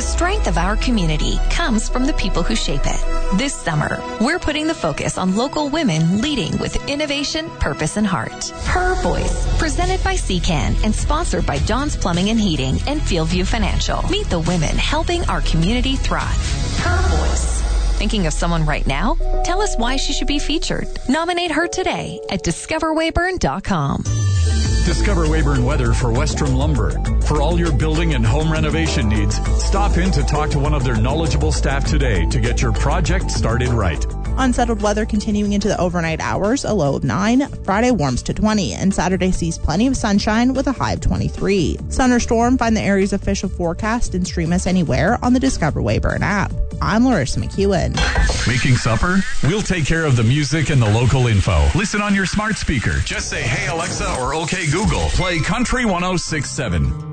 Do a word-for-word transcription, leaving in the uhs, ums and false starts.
strength of our community comes from the people who shape it. This summer, we're putting the focus on local women leading with innovation, purpose, and heart. Her Voice, presented by C C A N and sponsored by John's Plumbing and Heating and Fieldview Financial. Meet the women helping our community thrive. Her Voice. Thinking of someone right now? Tell us why she should be featured. Nominate her today at discover weyburn dot com. Discover Weyburn Weather for Westrom Lumber. For all your building and home renovation needs, stop in to talk to one of their knowledgeable staff today to get your project started right. Unsettled weather continuing into the overnight hours, a low of nine. Friday warms to twenty, and Saturday sees plenty of sunshine with a high of twenty-three. Sun or storm, find the area's official forecast and stream us anywhere on the Discover Weyburn app. I'm Larissa McEwen. Making supper? We'll take care of the music and the local info. Listen on your smart speaker. Just say, hey Alexa or okay Google, play Country one oh six point seven.